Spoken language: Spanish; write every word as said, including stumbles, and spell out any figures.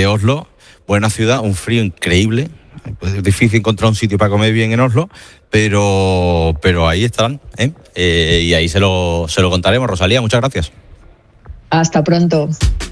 de Oslo. Buena ciudad, un frío increíble. Pues es difícil encontrar un sitio para comer bien en Oslo, pero, pero ahí están, ¿eh? Eh, y ahí se lo, se lo contaremos. Rosalía, muchas gracias. Hasta pronto.